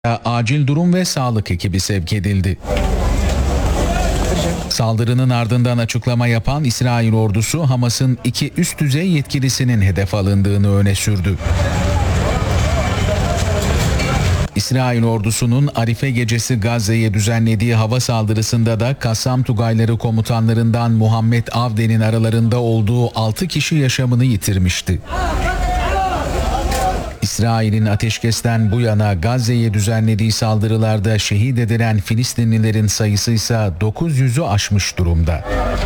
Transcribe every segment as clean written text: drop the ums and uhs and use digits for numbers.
acil durum ve sağlık ekibi sevk edildi. Saldırının ardından açıklama yapan İsrail ordusu Hamas'ın 2 üst düzey yetkilisinin hedef alındığını öne sürdü. İsrail ordusunun Arife gecesi Gazze'ye düzenlediği hava saldırısında da Kassam Tugayları komutanlarından Muhammed Avden'in aralarında olduğu 6 kişi yaşamını yitirmişti. İsrail'in ateşkesten bu yana Gazze'ye düzenlediği saldırılarda şehit edilen Filistinlilerin sayısı ise 900'ü aşmış durumda.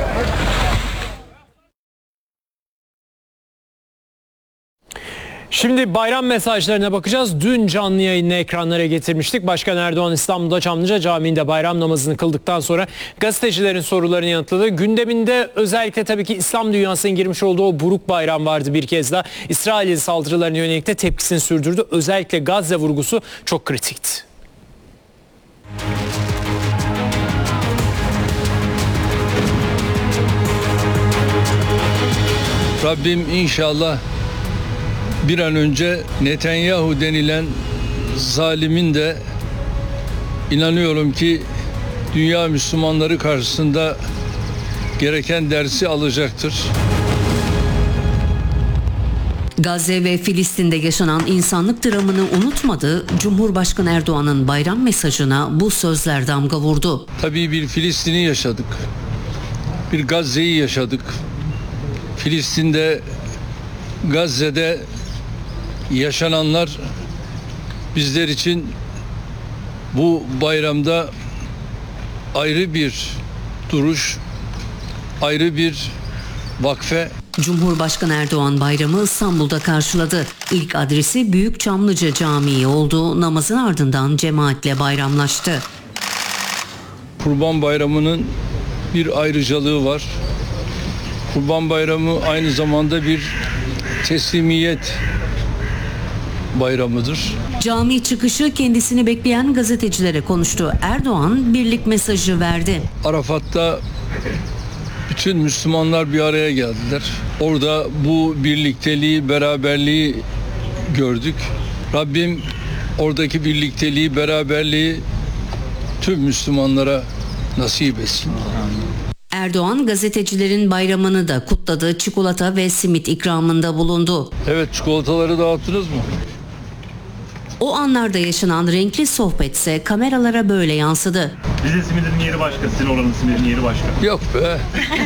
Şimdi bayram mesajlarına bakacağız. Dün canlı yayını ekranlara getirmiştik. Başkan Erdoğan İstanbul'da Çamlıca Camii'nde bayram namazını kıldıktan sonra gazetecilerin sorularını yanıtladı. Gündeminde özellikle tabii ki İslam dünyasının girmiş olduğu o buruk bayram vardı bir kez daha. İsrail'in saldırılarına yönelik de tepkisini sürdürdü. Özellikle Gazze vurgusu çok kritikti. Rabbim inşallah bir an önce Netanyahu denilen zalimin de inanıyorum ki dünya Müslümanları karşısında gereken dersi alacaktır. Gazze ve Filistin'de yaşanan insanlık dramını unutmadı. Cumhurbaşkanı Erdoğan'ın bayram mesajına bu sözler damga vurdu. Tabii bir Filistin'i yaşadık. Bir Gazze'yi yaşadık. Filistin'de, Gazze'de yaşananlar bizler için bu bayramda ayrı bir duruş, ayrı bir vakfe. Cumhurbaşkanı Erdoğan bayramı İstanbul'da karşıladı. İlk adresi Büyük Çamlıca Camii oldu. Namazın ardından cemaatle bayramlaştı. Kurban Bayramı'nın bir ayrıcalığı var. Kurban Bayramı aynı zamanda bir teslimiyet bayramıdır. Cami çıkışı kendisini bekleyen gazetecilere konuştu. Erdoğan birlik mesajı verdi. Arafat'ta bütün Müslümanlar bir araya geldiler. Orada bu birlikteliği, beraberliği gördük. Rabbim oradaki birlikteliği, beraberliği tüm Müslümanlara nasip etsin. Erdoğan gazetecilerin bayramını da kutladı. Çikolata ve simit ikramında bulundu. Evet, çikolataları dağıttınız mı? O anlarda yaşanan renkli sohbetse kameralara böyle yansıdı. Rize simidinin yeri başka, sizin oranın simidinin yeri başka. Yok be.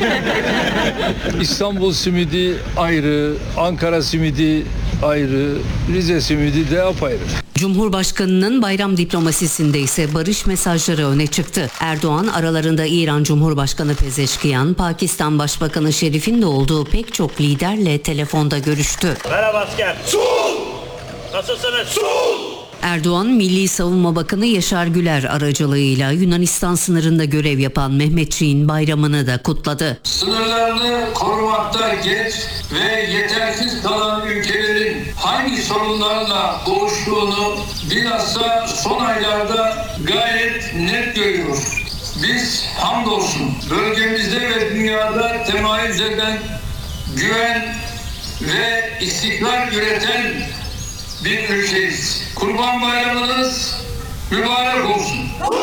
İstanbul simidi ayrı, Ankara simidi ayrı, Rize simidi de apayrı. Cumhurbaşkanının bayram diplomasisinde ise barış mesajları öne çıktı. Erdoğan aralarında İran Cumhurbaşkanı Pezeşkiyan, Pakistan Başbakanı Şerif'in de olduğu pek çok liderle telefonda görüştü. Merhaba asker. Nasılsınız? Erdoğan, Milli Savunma Bakanı Yaşar Güler aracılığıyla Yunanistan sınırında görev yapan Mehmetçiğin bayramını da kutladı. Sınırlarını korumakta geç ve yetersiz kalan ülkelerin hangi sorunlarla boğuştuğunu bilhassa son aylarda gayet net görüyoruz. Biz hamdolsun bölgemizde ve dünyada temayüz eden güven ve istikrar üreten bir ülkeyiz. Kurban Bayramınız mübarek olsun.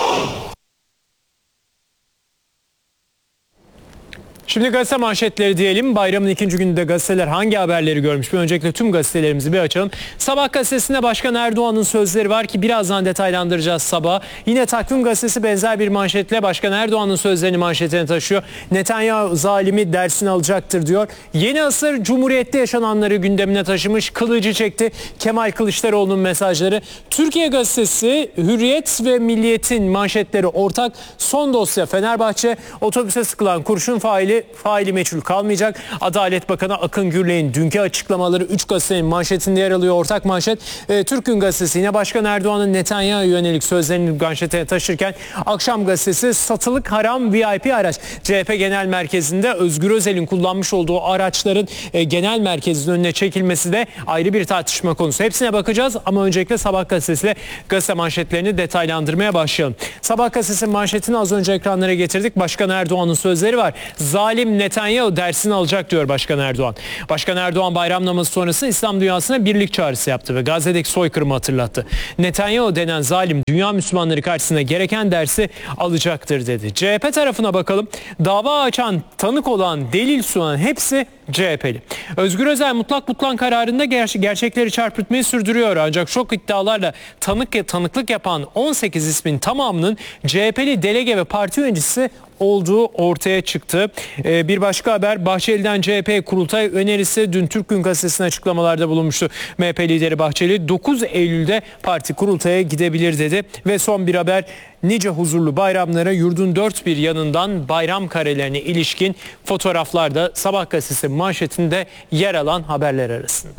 Şimdi gazete manşetleri diyelim. Bayramın ikinci gününde gazeteler hangi haberleri görmüş? Bir öncelikle tüm gazetelerimizi bir açalım. Sabah gazetesinde Başkan Erdoğan'ın sözleri var ki birazdan detaylandıracağız Sabah. Yine Takvim gazetesi benzer bir manşetle Başkan Erdoğan'ın sözlerini manşetine taşıyor. Netanyahu zalimi dersini alacaktır diyor. Yeni asır Cumhuriyet'te yaşananları gündemine taşımış. Kılıcı çekti Kemal Kılıçdaroğlu'nun mesajları. Türkiye gazetesi Hürriyet ve Milliyet'in manşetleri ortak. Son dosya Fenerbahçe, otobüse sıkılan kurşun faili meçhul kalmayacak. Adalet Bakanı Akın Gürley'in dünkü açıklamaları 3 gazetenin manşetinde yer alıyor. Ortak manşet. Türk Gün gazetesi yine Başkan Erdoğan'ın Netanyahu'ya yönelik sözlerini manşetine taşırken Akşam gazetesi satılık haram VIP araç. CHP Genel Merkezi'nde Özgür Özel'in kullanmış olduğu araçların genel merkezin önüne çekilmesi de ayrı bir tartışma konusu. Hepsine bakacağız ama öncelikle Sabah gazetesiyle gazete manşetlerini detaylandırmaya başlayalım. Sabah gazetesinin manşetini az önce ekranlara getirdik. Başkan Erdoğan'ın sözleri var. zalim Netanyahu dersini alacak diyor Başkan Erdoğan. Başkan Erdoğan bayram namazı sonrası İslam dünyasına birlik çağrısı yaptı ve Gazze'deki soykırımı hatırlattı. Netanyahu denen zalim dünya Müslümanları karşısında gereken dersi alacaktır dedi. CHP tarafına bakalım. Dava açan, tanık olan, delil sunan hepsi CHP'li. Özgür Özel mutlak kararında gerçekleri çarpıtmayı sürdürüyor. Ancak şok iddialarla tanıklık yapan 18 ismin tamamının CHP'li delege ve parti yöneticisi olduğu ortaya çıktı. Bir başka haber, Bahçeli'den CHP kurultay önerisi. Dün Türk Gün Gazetesi'ne açıklamalarda bulunmuştu. MHP lideri Bahçeli 9 Eylül'de parti kurultaya gidebilir dedi. Ve son bir haber, nice huzurlu bayramlara yurdun dört bir yanından bayram karelerine ilişkin fotoğraflar da Sabah gazetesi manşetinde yer alan haberler arasında.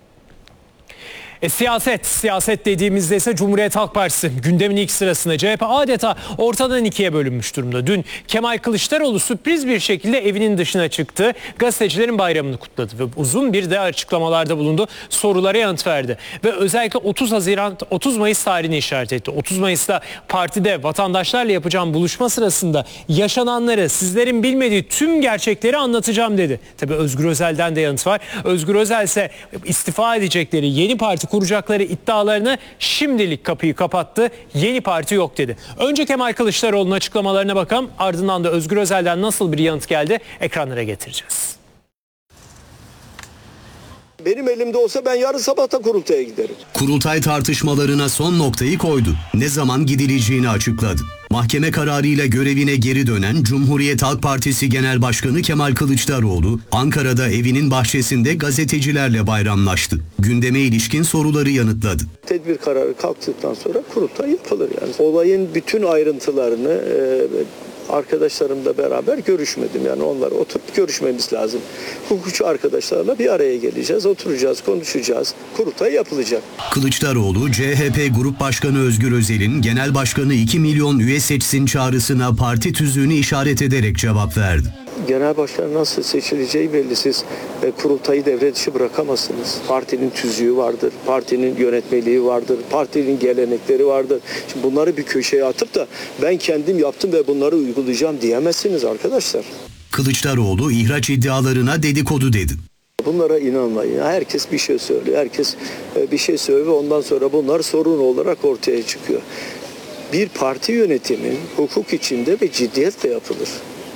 Siyaset dediğimizde ise Cumhuriyet Halk Partisi gündemin ilk sırasında. CHP adeta ortadan ikiye bölünmüş durumda. Dün Kemal Kılıçdaroğlu sürpriz bir şekilde evinin dışına çıktı. Gazetecilerin bayramını kutladı ve uzun bir de açıklamalarda bulundu. Sorulara yanıt verdi. Ve özellikle 30 Mayıs tarihini işaret etti. 30 Mayıs'ta partide vatandaşlarla yapacağım buluşma sırasında yaşananları, sizlerin bilmediği tüm gerçekleri anlatacağım dedi. Tabii Özgür Özel'den de yanıt var. Özgür Özel ise istifa edecekleri, yeni parti kuracakları iddialarını şimdilik kapıyı kapattı. Yeni parti yok dedi. Önce Kemal Kılıçdaroğlu'nun açıklamalarına bakalım. Ardından da Özgür Özel'den nasıl bir yanıt geldi ekranlara getireceğiz. Benim elimde olsa ben yarın sabah da kurultaya giderim. Kurultay tartışmalarına son noktayı koydu. Ne zaman gidileceğini açıkladı. Mahkeme kararıyla görevine geri dönen Cumhuriyet Halk Partisi Genel Başkanı Kemal Kılıçdaroğlu, Ankara'da evinin bahçesinde gazetecilerle bayramlaştı. Gündeme ilişkin soruları yanıtladı. Tedbir kararı kalktıktan sonra kurultay yapılır yani. Olayın bütün ayrıntılarını arkadaşlarımla beraber görüşmedim. Yani onlara oturup görüşmemiz lazım. Hukukçu arkadaşlarla bir araya geleceğiz, oturacağız, konuşacağız. Kurultay yapılacak. Kılıçdaroğlu, CHP Grup Başkanı Özgür Özel'in Genel Başkanı 2 milyon üye seçsin çağrısına parti tüzüğünü işaret ederek cevap verdi. Genel başkan nasıl seçileceği belli. Siz kurultayı devre dışı bırakamazsınız. Partinin tüzüğü vardır, partinin yönetmeliği vardır, partinin gelenekleri vardır. Şimdi bunları bir köşeye atıp da ben kendim yaptım ve bunları uygulayacağım diyemezsiniz arkadaşlar. Kılıçdaroğlu ihraç iddialarına dedikodu dedi. Bunlara inanmayın. Herkes bir şey söylüyor. Herkes bir şey söylüyor ve ondan sonra bunlar sorun olarak ortaya çıkıyor. Bir parti yönetimi hukuk içinde ve ciddiyetle yapılır.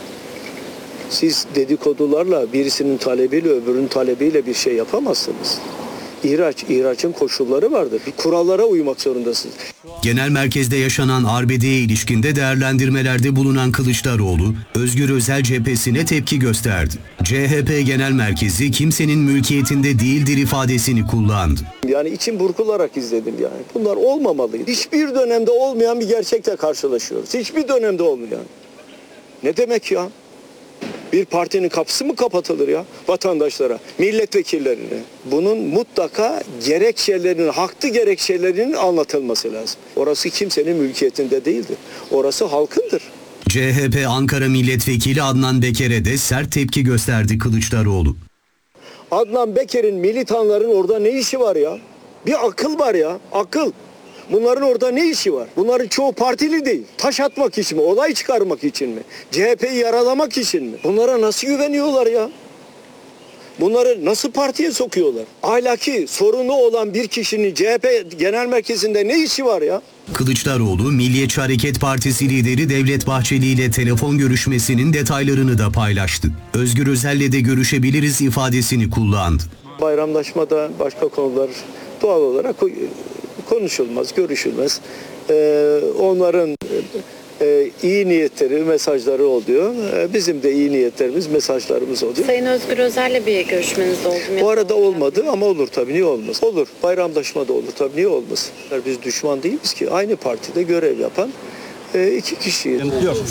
Siz dedikodularla birisinin talebiyle öbürünün talebiyle bir şey yapamazsınız. İhracın koşulları vardır. Bir kurallara uymak zorundasınız. Genel merkezde yaşanan arbedeye ilişkinde değerlendirmelerde bulunan Kılıçdaroğlu, Özgür Özel cephesine tepki gösterdi. CHP Genel Merkezi kimsenin mülkiyetinde değildir ifadesini kullandı. Yani içim burkularak izledim yani. Bunlar olmamalıydı. Hiçbir dönemde olmayan bir gerçekle karşılaşıyoruz. Hiçbir dönemde olmayan. Ne demek ya? Bir partinin kapısı mı kapatılır ya vatandaşlara, milletvekillerine? Bunun mutlaka gerekçelerinin, haklı gerekçelerinin anlatılması lazım. Orası kimsenin mülkiyetinde değildir. Orası halkındır. CHP Ankara Milletvekili Adnan Beker'e de sert tepki gösterdi Kılıçdaroğlu. Adnan Beker'in, militanların orada ne işi var ya? Bir akıl var ya, akıl. Bunların orada ne işi var? Bunların çoğu partili değil. Taş atmak için mi? Olay çıkarmak için mi? CHP'yi yaralamak için mi? Bunlara nasıl güveniyorlar ya? Bunları nasıl partiye sokuyorlar? Ahlaki sorunu olan bir kişinin CHP Genel Merkezi'nde ne işi var ya? Kılıçdaroğlu, Milliyetçi Hareket Partisi lideri Devlet Bahçeli ile telefon görüşmesinin detaylarını da paylaştı. Özgür Özel'le de görüşebiliriz ifadesini kullandı. Bayramlaşmada başka konular doğal olarak konuşulmaz, görüşülmez. Onların iyi niyetleri, mesajları oluyor. Bizim de iyi niyetlerimiz, mesajlarımız oluyor. Sayın Özgür Özel'le bir görüşmeniz oldu mu? Bu arada olmadı ama olur tabii, niye olmaz? Olur. Bayramlaşmada olur tabii, niye olmaz? Biz düşman değiliz ki. Aynı partide görev yapan iki kişiyiz.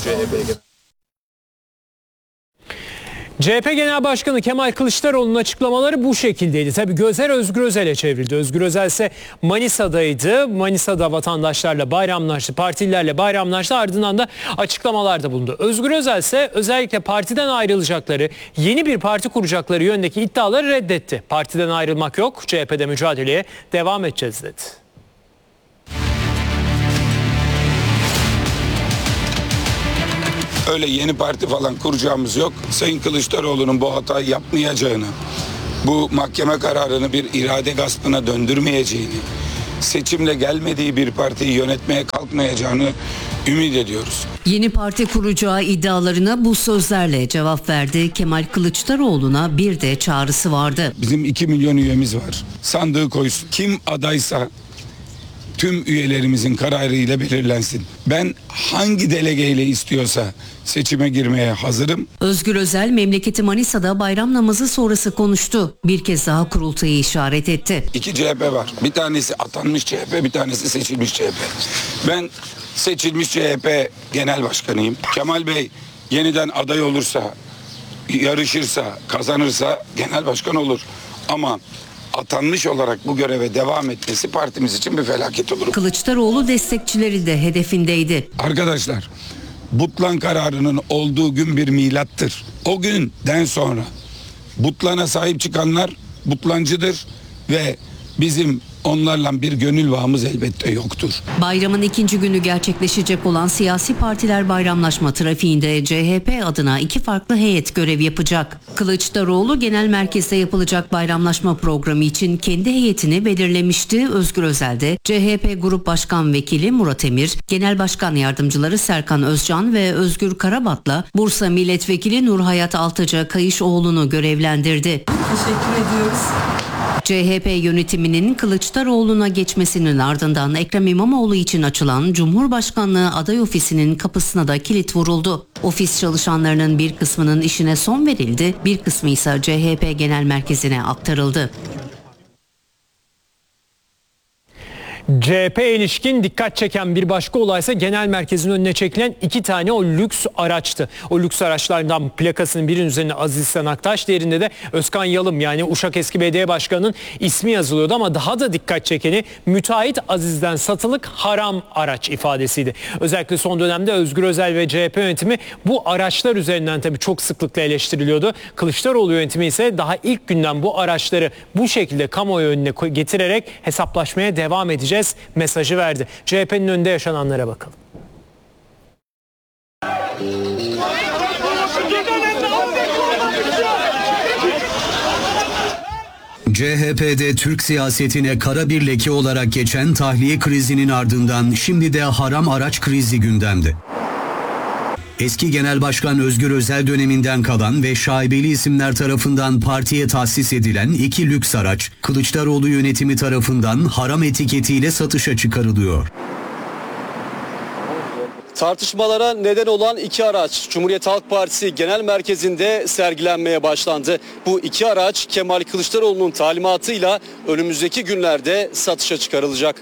CHP Genel Başkanı Kemal Kılıçdaroğlu'nun açıklamaları bu şekildeydi. Tabii gözler Özgür Özel'e çevrildi. Özgür Özel ise Manisa'daydı. Manisa'da vatandaşlarla bayramlaştı, partililerle bayramlaştı. Ardından da açıklamalarda bulundu. Özgür Özel ise özellikle partiden ayrılacakları, yeni bir parti kuracakları yönündeki iddiaları reddetti. Partiden ayrılmak yok, CHP'de mücadeleye devam edeceğiz dedi. öyle yeni parti falan kuracağımız yok. Sayın Kılıçdaroğlu'nun bu hatayı yapmayacağını, bu mahkeme kararını bir irade gaspına döndürmeyeceğini, seçimle gelmediği bir partiyi yönetmeye kalkmayacağını ümit ediyoruz. Yeni parti kuracağı iddialarına bu sözlerle cevap verdi. Kemal Kılıçdaroğlu'na bir de çağrısı vardı. Bizim 2 milyon üyemiz var. Sandığı koysun. Kim adaysa tüm üyelerimizin kararıyla belirlensin. Ben hangi delegeyle istiyorsa seçime girmeye hazırım. Özgür Özel memleketi Manisa'da bayram namazı sonrası konuştu. Bir kez daha kurultayı işaret etti. 2 CHP var. Bir tanesi atanmış CHP, bir tanesi seçilmiş CHP. Ben seçilmiş CHP genel başkanıyım. Kemal Bey yeniden aday olursa, yarışırsa, kazanırsa genel başkan olur. Ama atanmış olarak bu göreve devam etmesi partimiz için bir felaket olur. Kılıçdaroğlu destekçileri de hedefindeydi. Arkadaşlar, Butlan kararının olduğu gün bir milattır. O günden sonra Butlan'a sahip çıkanlar Butlancıdır ve bizim onlarla bir gönül bağımız elbette yoktur. Bayramın ikinci günü gerçekleşecek olan siyasi partiler bayramlaşma trafiğinde CHP adına 2 farklı heyet görev yapacak. Kılıçdaroğlu genel merkezde yapılacak bayramlaşma programı için kendi heyetini belirlemişti. Özgür Özel de CHP Grup Başkan Vekili Murat Emir, Genel Başkan Yardımcıları Serkan Özcan ve Özgür Karabat'la Bursa Milletvekili Nurhayat Altıca Kayışoğlu'nu görevlendirdi. Teşekkür ediyoruz. CHP yönetiminin Kılıçdaroğlu'na geçmesinin ardından Ekrem İmamoğlu için açılan Cumhurbaşkanlığı aday ofisinin kapısına da kilit vuruldu. Ofis çalışanlarının bir kısmının işine son verildi, bir kısmı ise CHP Genel Merkezi'ne aktarıldı. CHP ilişkin dikkat çeken bir başka olaysa genel merkezin önüne çekilen 2 tane o lüks araçtı. O lüks araçlardan plakasının birinin üzerine Aziz İhsan Aktaş, diğerinde de Özkan Yalım yani Uşak eski belediye başkanının ismi yazılıyordu. Ama daha da dikkat çekeni müteahhit Aziz'den satılık haram araç ifadesiydi. Özellikle son dönemde Özgür Özel ve CHP yönetimi bu araçlar üzerinden tabii çok sıklıkla eleştiriliyordu. Kılıçdaroğlu yönetimi ise daha ilk günden bu araçları bu şekilde kamuoyu önüne getirerek hesaplaşmaya devam edeceğiz mesajı verdi. CHP'nin önünde yaşananlara bakalım. CHP'de Türk siyasetine kara bir leke olarak geçen tahliye krizinin ardından şimdi de haram araç krizi gündemde. Eski Genel Başkan Özgür Özel döneminden kalan ve şaibeli isimler tarafından partiye tahsis edilen 2 lüks araç, Kılıçdaroğlu yönetimi tarafından haram etiketiyle satışa çıkarılıyor. Tartışmalara neden olan 2 araç Cumhuriyet Halk Partisi Genel Merkezi'nde sergilenmeye başlandı. Bu 2 araç Kemal Kılıçdaroğlu'nun talimatıyla önümüzdeki günlerde satışa çıkarılacak.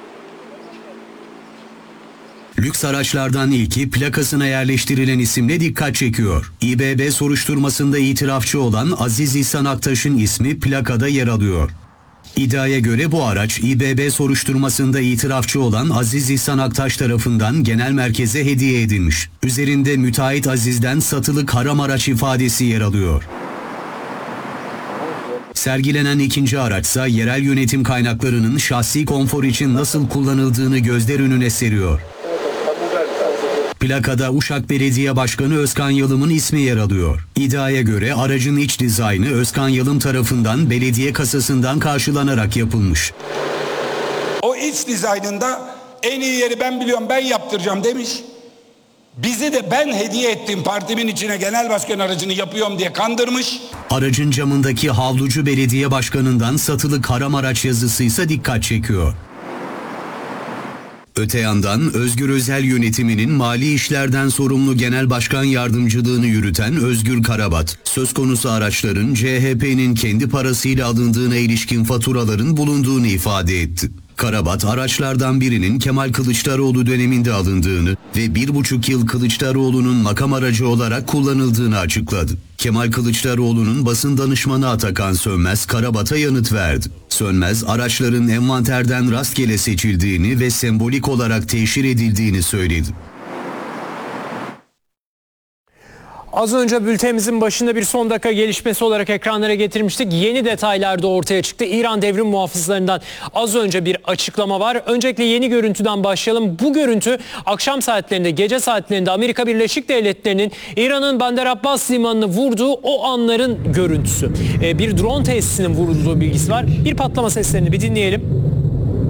Lüks araçlardan ilki plakasına yerleştirilen isimle dikkat çekiyor. İBB soruşturmasında itirafçı olan Aziz İhsan Aktaş'ın ismi plakada yer alıyor. İddiaya göre bu araç İBB soruşturmasında itirafçı olan Aziz İhsan Aktaş tarafından genel merkeze hediye edilmiş. Üzerinde müteahhit Aziz'den satılık haram araç ifadesi yer alıyor. Sergilenen ikinci araçsa yerel yönetim kaynaklarının şahsi konfor için nasıl kullanıldığını gözler önüne seriyor. Plakada Uşak Belediye Başkanı Özkan Yalım'ın ismi yer alıyor. İddiaya göre aracın iç dizaynı Özkan Yalım tarafından belediye kasasından karşılanarak yapılmış. O iç dizaynında en iyi yeri ben biliyorum, ben yaptıracağım demiş. Bizi de ben hediye ettiğim partimin içine genel başkan aracını yapıyorum diye kandırmış. Aracın camındaki havlucu belediye başkanından satılık haram araç yazısı ise dikkat çekiyor. Öte yandan Özgür Özel yönetiminin mali işlerden sorumlu genel başkan yardımcılığını yürüten Özgür Karabat, söz konusu araçların CHP'nin kendi parasıyla alındığına ilişkin faturaların bulunduğunu ifade etti. Karabat, araçlardan birinin Kemal Kılıçdaroğlu döneminde alındığını ve 1,5 yıl Kılıçdaroğlu'nun makam aracı olarak kullanıldığını açıkladı. Kemal Kılıçdaroğlu'nun basın danışmanı Atakan Sönmez, Karabat'a yanıt verdi. Sönmez, araçların envanterden rastgele seçildiğini ve sembolik olarak teşhir edildiğini söyledi. Az önce bültenimizin başında bir son dakika gelişmesi olarak ekranlara getirmiştik. Yeni detaylar da ortaya çıktı. İran devrim muhafızlarından az önce bir açıklama var. Öncelikle yeni görüntüden başlayalım. Bu görüntü akşam saatlerinde, gece saatlerinde Amerika Birleşik Devletleri'nin İran'ın Bandar Abbas limanını vurduğu o anların görüntüsü. Bir drone tesisinin vurulduğu bilgisi var. Bir patlama seslerini bir dinleyelim.